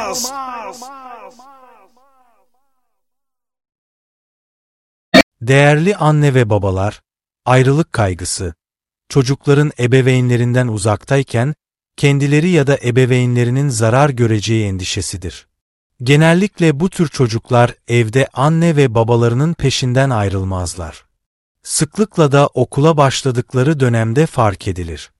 Değerli anne ve babalar, ayrılık kaygısı, çocukların ebeveynlerinden uzaktayken, kendileri ya da ebeveynlerinin zarar göreceği endişesidir. Genellikle bu tür çocuklar evde anne ve babalarının peşinden ayrılmazlar. Sıklıkla da okula başladıkları dönemde fark edilir.